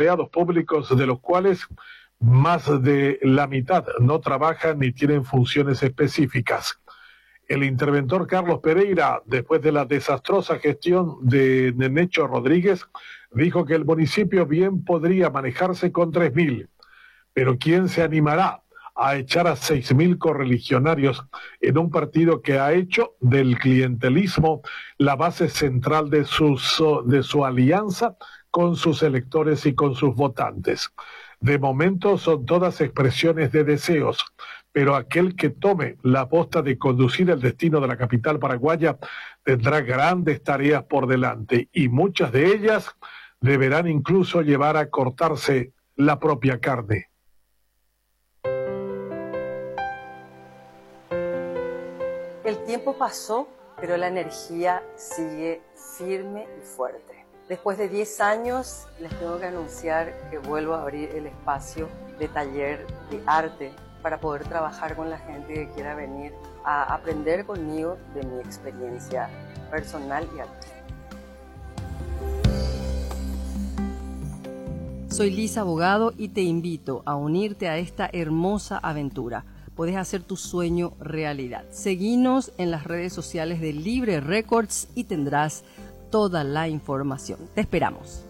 empleados públicos, de los cuales más de la mitad no trabajan ni tienen funciones específicas. El interventor Carlos Pereira, después de la desastrosa gestión de Nenecho Rodríguez, dijo que el municipio bien podría manejarse con 3.000, pero ¿quién se animará a echar a 6.000 correligionarios en un partido que ha hecho del clientelismo la base central de su alianza con sus electores y con sus votantes? De momento son todas expresiones de deseos, pero aquel que tome la posta de conducir el destino de la capital paraguaya tendrá grandes tareas por delante, y muchas de ellas deberán incluso llevar a cortarse la propia carne. El tiempo pasó, pero la energía sigue firme y fuerte. Después de 10 años, les tengo que anunciar que vuelvo a abrir el espacio de taller de arte para poder trabajar con la gente que quiera venir a aprender conmigo de mi experiencia personal y artística. Soy Lisa Abogado y te invito a unirte a esta hermosa aventura. Puedes hacer tu sueño realidad. Seguinos en las redes sociales de Libre Records y tendrás toda la información. Te esperamos.